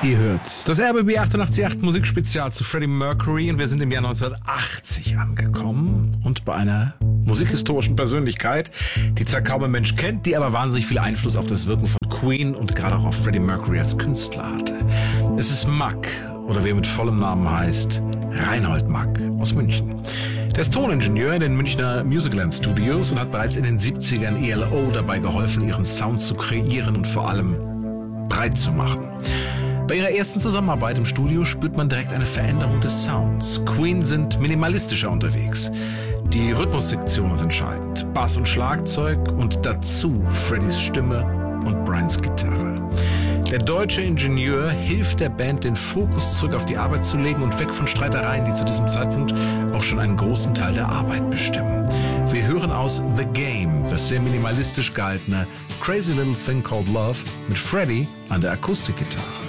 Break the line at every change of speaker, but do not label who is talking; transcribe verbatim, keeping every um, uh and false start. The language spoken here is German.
Ihr hört das R B B achtundachtzig Komma acht Musikspezial zu Freddie Mercury und wir sind im Jahr neunzehnhundertachtzig angekommen und bei einer musikhistorischen Persönlichkeit, die zwar kaum ein Mensch kennt, die aber wahnsinnig viel Einfluss auf das Wirken von Queen und gerade auch auf Freddie Mercury als Künstler hatte. Es ist Mack, oder wie er mit vollem Namen heißt, Reinhold Mack aus München. Der ist Toningenieur in den Münchner Musicland Studios und hat bereits in den siebzigern E L O dabei geholfen, ihren Sound zu kreieren und vor allem breit zu machen. Bei ihrer ersten Zusammenarbeit im Studio spürt man direkt eine Veränderung des Sounds. Queen sind minimalistischer unterwegs. Die Rhythmussektion ist entscheidend. Bass und Schlagzeug und dazu Freddys Stimme und Brians Gitarre. Der deutsche Ingenieur hilft der Band, den Fokus zurück auf die Arbeit zu legen und weg von Streitereien, die zu diesem Zeitpunkt auch schon einen großen Teil der Arbeit bestimmen. Wir hören aus The Game das sehr minimalistisch gehaltene Crazy Little Thing Called Love mit Freddie an der Akustikgitarre.